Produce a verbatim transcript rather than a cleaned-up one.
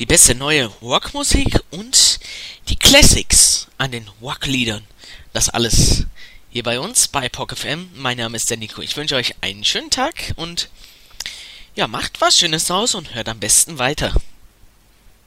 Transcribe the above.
die beste neue Rockmusik und die Classics an den Rockliedern. Das alles hier bei uns bei P O C F M. Mein Name ist der Nico. Ich wünsche euch einen schönen Tag und ja, macht was Schönes draus und hört am besten weiter.